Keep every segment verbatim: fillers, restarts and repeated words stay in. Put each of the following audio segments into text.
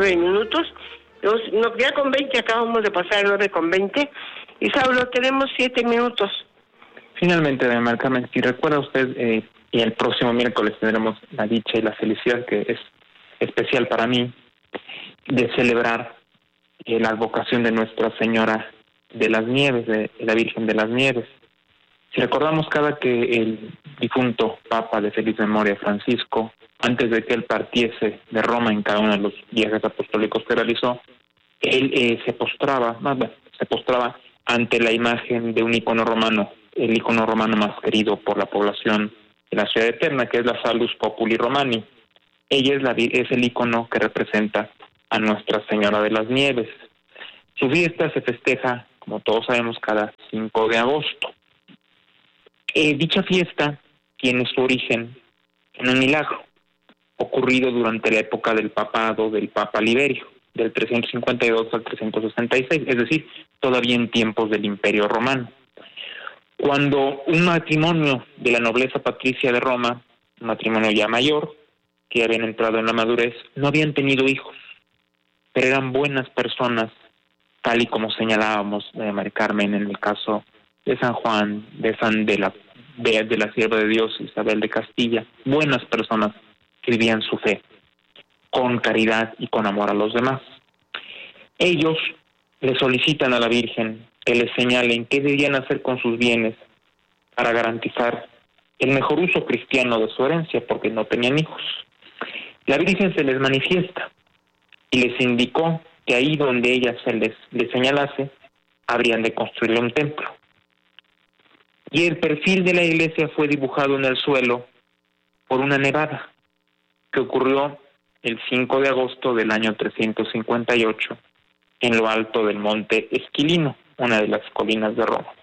nueve minutos. Los, no, ya con veinte acabamos de pasar nueve con veinte. Y Saulo, tenemos siete minutos. Finalmente, doña Mari Carmen, si recuerda usted, eh, y el próximo miércoles tendremos la dicha y la felicidad, que es especial para mí, de celebrar eh, la advocación de Nuestra Señora de las Nieves, de, de la Virgen de las Nieves. Si recordamos cada que el difunto Papa de feliz memoria, Francisco, antes de que él partiese de Roma en cada uno de los viajes apostólicos que realizó, él eh, se postraba, más bien, se postraba ante la imagen de un icono romano, el icono romano más querido por la población de la Ciudad Eterna, que es la Salus Populi Romani. Ella es, la, es el icono que representa a Nuestra Señora de las Nieves. Su fiesta se festeja, como todos sabemos, cada cinco de agosto. Eh, dicha fiesta tiene su origen en un milagro ocurrido durante la época del papado del Papa Liberio, del trescientos cincuenta y dos al trescientos sesenta y seis, es decir, todavía en tiempos del Imperio Romano. Cuando un matrimonio de la nobleza patricia de Roma, un matrimonio ya mayor, que habían entrado en la madurez, no habían tenido hijos, pero eran buenas personas, tal y como señalábamos, de Mari Carmen, en el caso de San Juan, de San de la, de, de la sierva de Dios, Isabel de Castilla, buenas personas que vivían su fe con caridad y con amor a los demás. Ellos le solicitan a la Virgen que les señalen qué debían hacer con sus bienes para garantizar el mejor uso cristiano de su herencia, porque no tenían hijos. La Virgen se les manifiesta y les indicó que ahí donde ella se les, les señalase, habrían de construirle un templo. Y el perfil de la iglesia fue dibujado en el suelo por una nevada que ocurrió el cinco de agosto del año trescientos cincuenta y ocho en lo alto del monte Esquilino, una de las colinas de Roma.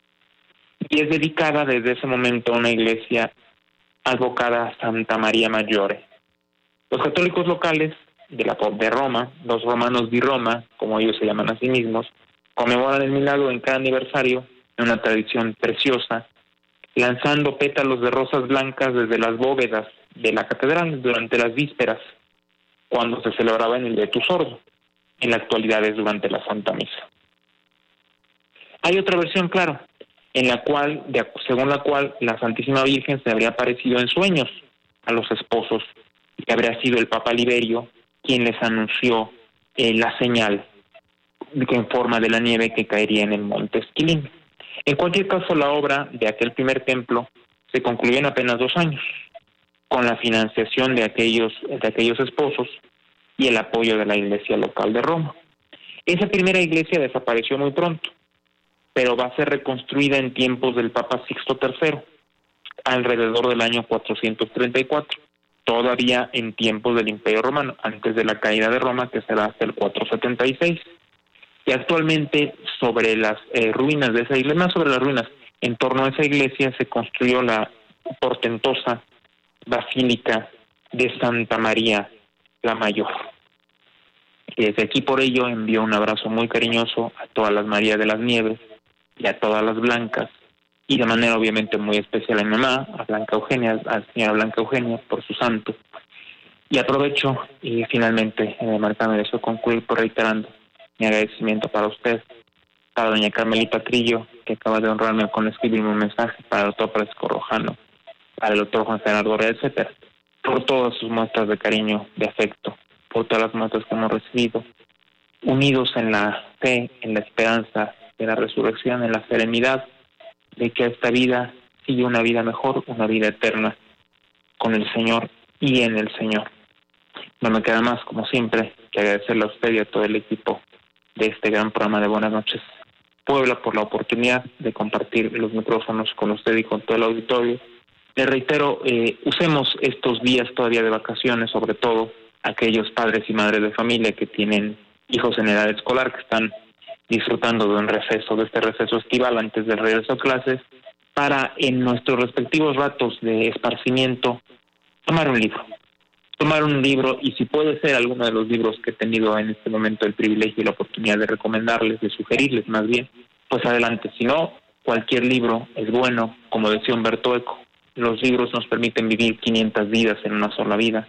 Y es dedicada desde ese momento a una iglesia advocada a Santa María Maggiore. Los católicos locales de la de Roma, los romanos di Roma, como ellos se llaman a sí mismos, conmemoran el milagro en cada aniversario, en una tradición preciosa, lanzando pétalos de rosas blancas desde las bóvedas de la catedral durante las vísperas, cuando se celebraba en el Letus Ordo. En la actualidad es durante la Santa Misa. Hay otra versión, claro, en la cual, de, según la cual la Santísima Virgen se habría aparecido en sueños a los esposos y habría sido el Papa Liberio quien les anunció eh, la señal en forma de la nieve que caería en el monte Esquilín. En cualquier caso, la obra de aquel primer templo se concluyó en apenas dos años, con la financiación de aquellos, de aquellos esposos y el apoyo de la iglesia local de Roma. Esa primera iglesia desapareció muy pronto, pero va a ser reconstruida en tiempos del Papa Sixto tercero, alrededor del año cuatrocientos treinta y cuatro, todavía en tiempos del Imperio Romano, antes de la caída de Roma, que será hasta el cuatrocientos setenta y seis. Y actualmente sobre las eh, ruinas de esa iglesia, más sobre las ruinas, en torno a esa iglesia se construyó la portentosa Basílica de Santa María la Mayor. Y desde aquí por ello envío un abrazo muy cariñoso a todas las María de las Nieves y a todas las Blancas, y de manera obviamente muy especial a mi mamá, a Blanca Eugenia, a la señora Blanca Eugenia, por su santo. Y aprovecho y finalmente, eh, marcando eso, concluir por reiterando mi agradecimiento para usted, para doña Carmelita Trillo, que acaba de honrarme con escribirme un mensaje, para el doctor Francisco Rojano, para el doctor Juan Fernando Rea, etcétera, por todas sus muestras de cariño, de afecto, por todas las muestras que hemos recibido, unidos en la fe, en la esperanza de la resurrección, en la serenidad de que esta vida sigue una vida mejor, una vida eterna, con el Señor y en el Señor. No me queda más, como siempre, que agradecerle a usted y a todo el equipo de este gran programa de Buenas Noches Puebla por la oportunidad de compartir los micrófonos con usted y con todo el auditorio. Le reitero, eh, usemos estos días todavía de vacaciones, sobre todo aquellos padres y madres de familia que tienen hijos en edad escolar, que están disfrutando de un receso, de este receso estival antes del regreso a clases, para en nuestros respectivos ratos de esparcimiento tomar un libro. Tomar un libro, y si puede ser alguno de los libros que he tenido en este momento el privilegio y la oportunidad de recomendarles, de sugerirles más bien, pues adelante. Si no, cualquier libro es bueno, como decía Humberto Eco. Los libros nos permiten vivir quinientas vidas en una sola vida.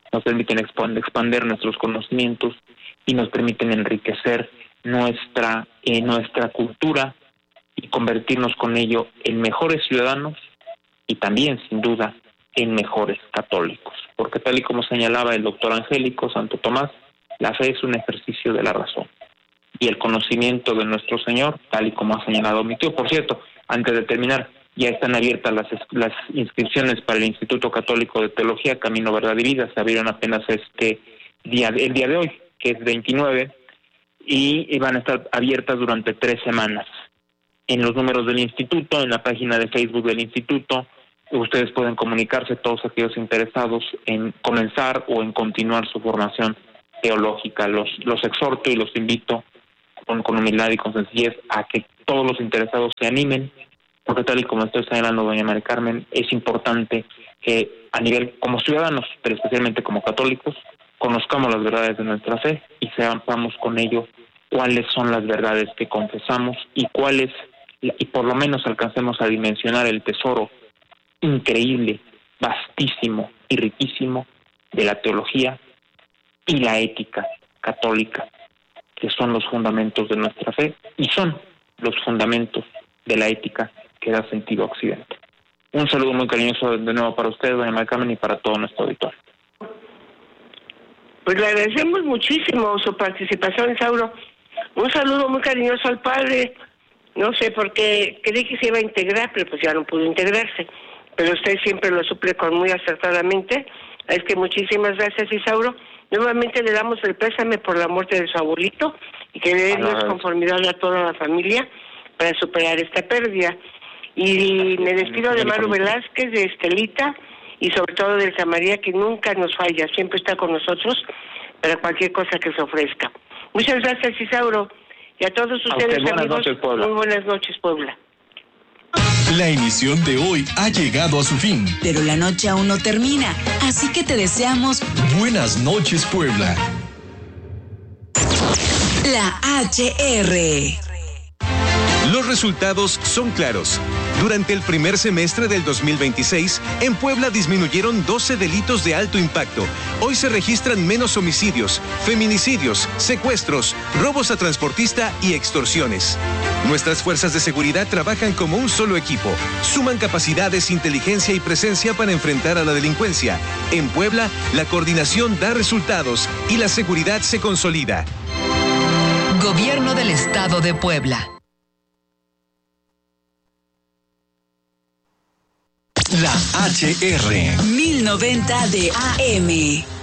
nos permiten expandir nuestros conocimientos y nos permiten enriquecer nuestra eh, nuestra cultura y convertirnos con ello en mejores ciudadanos y también, sin duda, en mejores católicos. Porque tal y como señalaba el doctor Angélico Santo Tomás, la fe es un ejercicio de la razón. Y el conocimiento de nuestro Señor, tal y como ha señalado mi tío. Por cierto, antes de terminar, ya están abiertas las, las inscripciones para el Instituto Católico de Teología, Camino, Verdad y Vida. Se abrieron apenas este día, el día de hoy, que es veintinueve, y van a estar abiertas durante tres semanas. En los números del instituto, en la página de Facebook del instituto, ustedes pueden comunicarse, todos aquellos interesados en comenzar o en continuar su formación teológica. Los, los exhorto y los invito con, con humildad y con sencillez a que todos los interesados se animen, porque tal y como estoy señalando, doña María Carmen, es importante que a nivel como ciudadanos, pero especialmente como católicos, conozcamos las verdades de nuestra fe y sepamos con ello cuáles son las verdades que confesamos y cuáles, y por lo menos alcancemos a dimensionar el tesoro increíble, vastísimo y riquísimo de la teología y la ética católica, que son los fundamentos de nuestra fe y son los fundamentos de la ética que da sentido a Occidente. Un saludo muy cariñoso de nuevo para usted, doña María Carmen, y para todo nuestro auditorio. Pues le agradecemos muchísimo su participación, Isauro. Un saludo muy cariñoso al padre. No sé por qué creí que se iba a integrar, pero pues ya no pudo integrarse. Pero usted siempre lo suple con muy acertadamente. Es que muchísimas gracias, Isauro. Nuevamente le damos el pésame por la muerte de su abuelito y que le dé Dios conformidad a toda la familia para superar esta pérdida. Y me despido de Maru Velázquez, de Estelita y sobre todo de Elsa María, que nunca nos falla, siempre está con nosotros para cualquier cosa que se ofrezca. Muchas gracias, Isauro, y a todos ustedes, a amigos, noches, muy buenas noches, Puebla. La emisión de hoy ha llegado a su fin. Pero la noche aún no termina, así que te deseamos buenas noches, Puebla. La H R. Los resultados son claros. Durante el primer semestre del dos mil veintiséis, en Puebla disminuyeron doce delitos de alto impacto. Hoy se registran menos homicidios, feminicidios, secuestros, robos a transportista y extorsiones. Nuestras fuerzas de seguridad trabajan como un solo equipo. Suman capacidades, inteligencia y presencia para enfrentar a la delincuencia. En Puebla, la coordinación da resultados y la seguridad se consolida. Gobierno del Estado de Puebla. La H R mil noventa de A M.